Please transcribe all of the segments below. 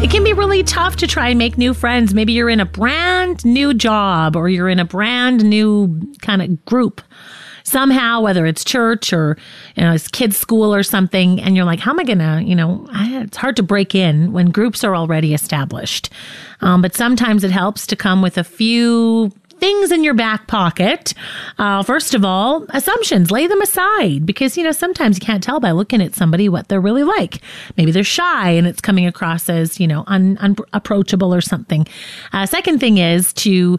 It can be really tough to try and make new friends. Maybe you're in a brand new job or you're in a brand new kind of group. Somehow, whether it's church or, it's kids' school or something, and you're like, how am I going to, it's hard to break in when groups are already established. But sometimes it helps to come with a few things in your back pocket. First of all, assumptions, lay them aside because, sometimes you can't tell by looking at somebody what they're really like. Maybe they're shy and it's coming across as, unapproachable or something. Second thing is to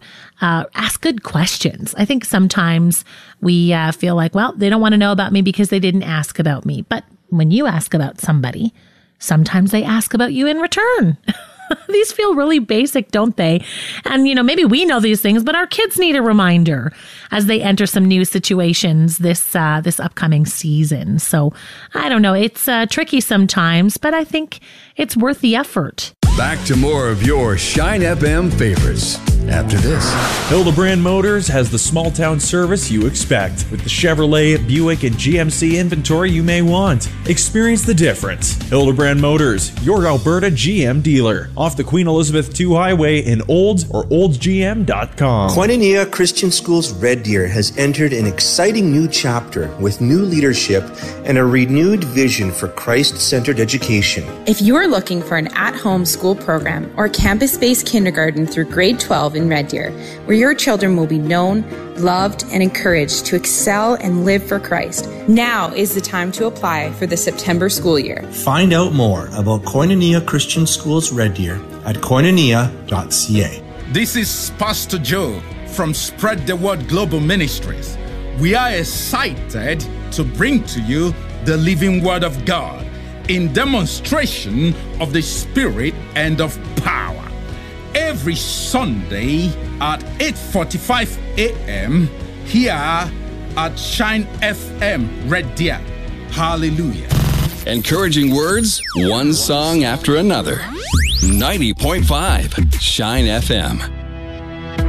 ask good questions. I think sometimes we feel like, well, they don't want to know about me because they didn't ask about me. But when you ask about somebody, sometimes they ask about you in return. These feel really basic, don't they? And, maybe we know these things, but our kids need a reminder as they enter some new situations this upcoming season. So I don't know. It's tricky sometimes, but I think it's worth the effort. Back to more of your Shine FM favorites after this. Hildebrand Motors has the small town service you expect with the Chevrolet, Buick, and GMC inventory you may want. Experience the difference. Hildebrand Motors, your Alberta GM dealer, off the Queen Elizabeth II Highway in Olds or oldsgm.com. Koinonia Christian Schools Red Deer has entered an exciting new chapter with new leadership and a renewed vision for Christ-centered education. If you are looking for an at-home school program or campus-based kindergarten through grade 12 in Red Deer, where your children will be known, loved, and encouraged to excel and live for Christ, now is the time to apply for the September school year. Find out more about Koinonia Christian Schools Red Deer at koinonia.ca. This is Pastor Joe from Spread the Word Global Ministries. We are excited to bring to you the living Word of God in demonstration of the Spirit and of power. Every Sunday at 8:45 a.m. here at Shine FM Red Deer. Hallelujah. Encouraging words, one song after another. 90.5 Shine FM.